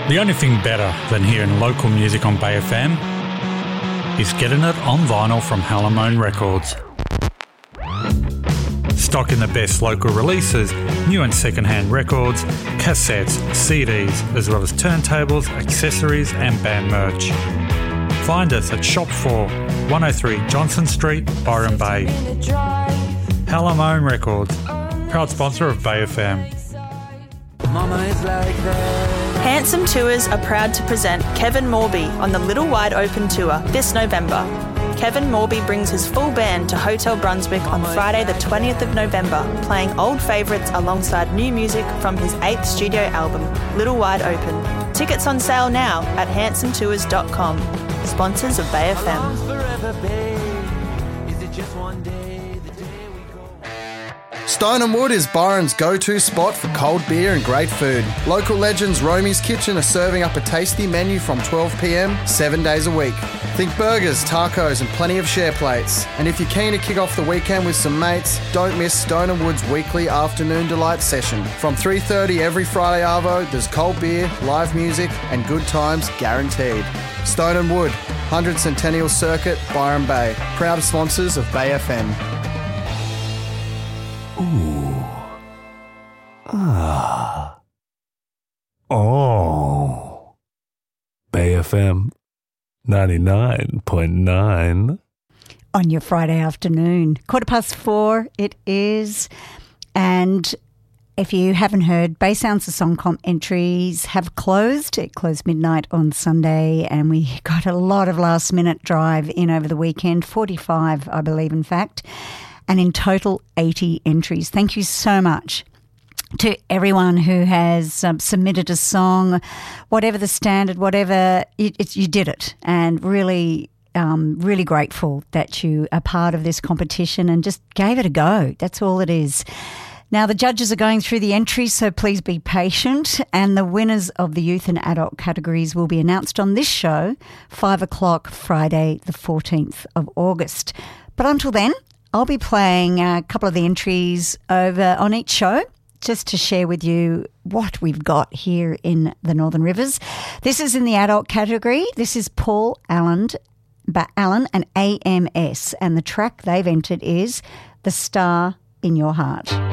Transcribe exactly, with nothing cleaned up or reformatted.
The only thing better than hearing local music on Bay F M is getting it on vinyl from Halamone Records. Stocking the best local releases, new and second-hand records, cassettes, C Ds, as well as turntables, accessories and band merch. Find us at Shop four, one oh three Johnson Street, Byron Bay. Halamone Records, proud sponsor of Bay F M. Mama is like that. Handsome Tours are proud to present Kevin Morby on the Little Wide Open Tour this November. Kevin Morby brings his full band to Hotel Brunswick on Friday the twentieth of November, playing old favourites alongside new music from his eighth studio album, Little Wide Open. Tickets on sale now at handsome tours dot com. Sponsors of Bay F M. Stone and Wood is Byron's go-to spot for cold beer and great food. Local legends Romy's Kitchen are serving up a tasty menu from twelve p m, seven days a week. Think burgers, tacos and plenty of share plates. And if you're keen to kick off the weekend with some mates, don't miss Stone and Wood's weekly afternoon delight session. From three thirty every Friday arvo, there's cold beer, live music and good times guaranteed. Stone and Wood, one hundred Centennial Circuit, Byron Bay. Proud sponsors of Bay F M. Ooh. Ah. Oh. Bay F M ninety-nine point nine. On your Friday afternoon. Quarter past four it is. And if you haven't heard, Bay Sounds the Song Comp entries have closed. It closed midnight on Sunday and we got a lot of last minute drive in over the weekend, forty-five I believe in fact. And in total, eighty entries. Thank you so much to everyone who has um, submitted a song, whatever the standard, whatever, it, it, you did it. And really, um, really grateful that you are part of this competition and just gave it a go. That's all it is. Now, the judges are going through the entries, so please be patient. And the winners of the youth and adult categories will be announced on this show, five o'clock Friday, the fourteenth of August. But until then, I'll be playing a couple of the entries over on each show just to share with you what we've got here in the Northern Rivers. This is in the adult category. This is Paul Allen, Allen and A M S, and the track they've entered is The Star in Your Heart.